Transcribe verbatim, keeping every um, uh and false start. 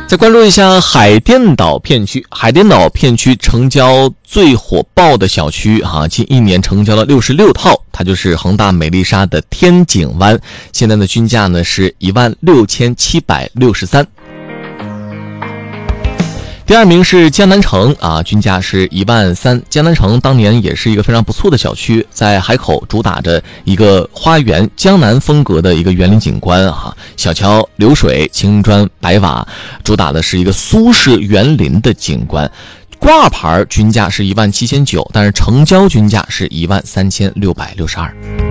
再关注一下海淀岛片区，海淀岛片区成交最火爆的小区啊，近一年成交了六十六套，它就是恒大美丽莎的天井湾，现在的均价呢是一万六千七百六十三。第二名是江南城啊，均价是一万三。江南城当年也是一个非常不错的小区，在海口主打着一个花园江南风格的一个园林景观啊，小桥流水，青砖白瓦，主打的是一个苏式园林的景观。挂牌均价是一万七千九，但是成交均价是一万三千六百六十二。